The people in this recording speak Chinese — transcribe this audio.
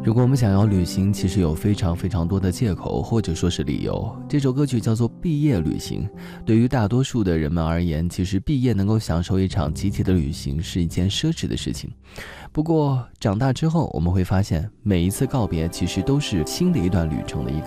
如果我们想要旅行，其实有非常非常多的借口或者说是理由。这首歌曲叫做《毕业旅行》，对于大多数的人们而言，其实毕业能够享受一场集体的旅行是一件奢侈的事情。不过长大之后，我们会发现每一次告别其实都是新的一段旅程的一个